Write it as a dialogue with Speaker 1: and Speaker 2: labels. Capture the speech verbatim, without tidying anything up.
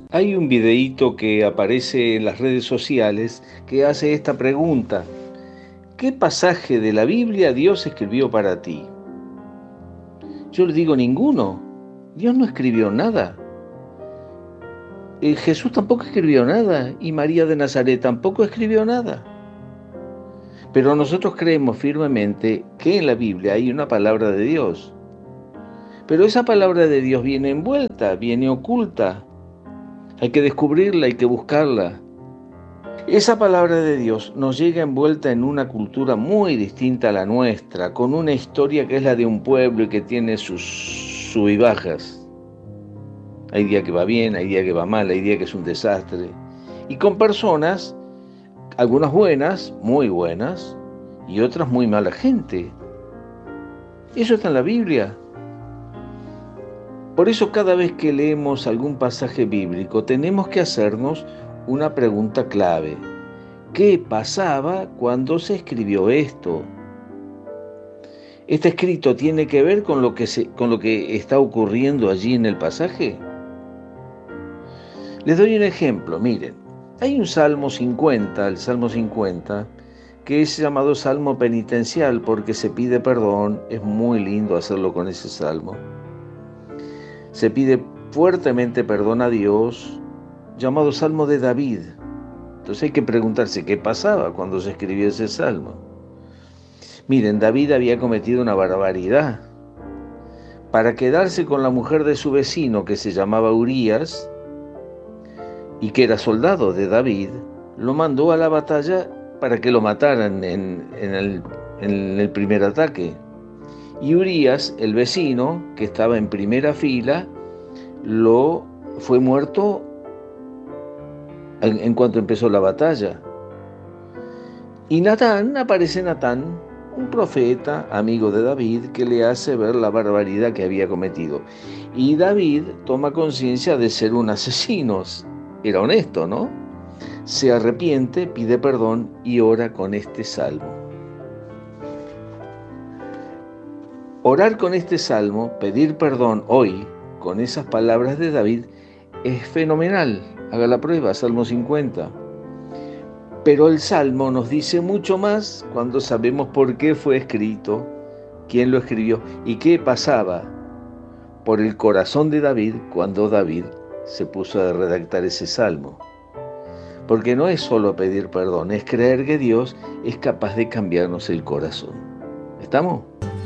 Speaker 1: Hay un videíto que aparece en las redes sociales que hace esta pregunta: ¿qué pasaje de la Biblia Dios escribió para ti? Yo le digo ninguno. Dios no escribió nada. Eh, Jesús tampoco escribió nada y María de Nazaret tampoco escribió nada. Pero nosotros creemos firmemente que en la Biblia hay una palabra de Dios. Pero esa palabra de Dios viene envuelta, viene oculta. Hay que descubrirla, hay que buscarla. Esa palabra de Dios nos llega envuelta en una cultura muy distinta a la nuestra, con una historia que es la de un pueblo y que tiene sus sub y bajas. Hay día que va bien, hay día que va mal, hay día que es un desastre. Y con personas, algunas buenas, muy buenas, y otras muy mala gente. Eso está en la Biblia. Por eso cada vez que leemos algún pasaje bíblico tenemos que hacernos una pregunta clave. ¿Qué pasaba cuando se escribió esto? ¿Este escrito tiene que ver con lo que, se, con lo que está ocurriendo allí en el pasaje? Les doy un ejemplo, miren. Hay un Salmo cincuenta, el Salmo cincuenta, que es llamado Salmo penitencial porque se pide perdón. Es muy lindo hacerlo con ese Salmo. Se pide fuertemente perdón a Dios, llamado Salmo de David. Entonces hay que preguntarse qué pasaba cuando se escribió ese Salmo. Miren, David había cometido una barbaridad. Para quedarse con la mujer de su vecino, que se llamaba Urías, y que era soldado de David, lo mandó a la batalla para que lo mataran en, en, el, en el primer ataque. Y Urías, el vecino, que estaba en primera fila, lo fue muerto en, en cuanto empezó la batalla. Y Natán, aparece Natán, un profeta, amigo de David, que le hace ver la barbaridad que había cometido. Y David toma conciencia de ser un asesino. Era honesto, ¿no? Se arrepiente, pide perdón y ora con este salmo. Orar con este salmo, pedir perdón hoy, con esas palabras de David, es fenomenal. Haga la prueba, Salmo cincuenta. Pero el Salmo nos dice mucho más cuando sabemos por qué fue escrito, quién lo escribió y qué pasaba por el corazón de David cuando David se puso a redactar ese Salmo. Porque no es solo pedir perdón, es creer que Dios es capaz de cambiarnos el corazón. ¿Estamos?